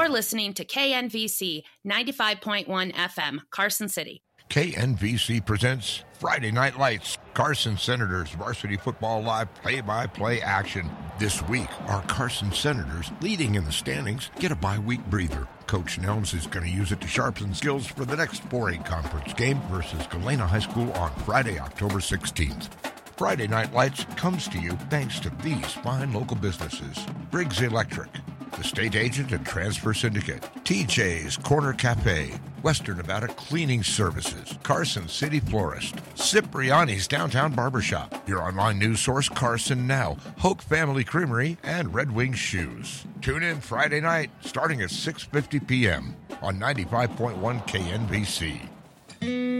You're listening to KNVC 95.1 FM, Carson City. KNVC presents Friday Night Lights, Carson Senators varsity football live play-by-play action. This week, our Carson Senators, leading in the standings, get a bye-week breather. Coach Nelms is going to use it to sharpen skills for the next 4A conference game versus Galena High School on Friday, October 16th. Friday Night Lights comes to you thanks to these fine local businesses: Briggs Electric, the State Agent and Transfer Syndicate, TJ's Corner Cafe, Western Nevada Cleaning Services, Carson City Florist, Cipriani's Downtown Barbershop, your online news source Carson Now, Hoke Family Creamery, and Red Wing Shoes. Tune in Friday night starting at 6:50 p.m. on 95.1 KNVC.